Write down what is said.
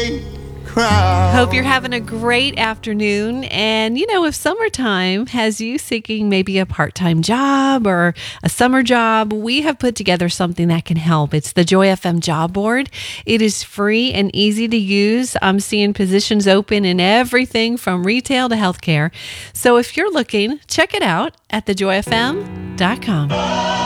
Hope you're having a great afternoon. And, if summertime has you seeking maybe a part-time job or a summer job, we have put together something that can help. It's the Joy FM Job Board. It is free and easy to use. I'm seeing positions open in everything from retail to healthcare. So if you're looking, check it out at thejoyfm.com.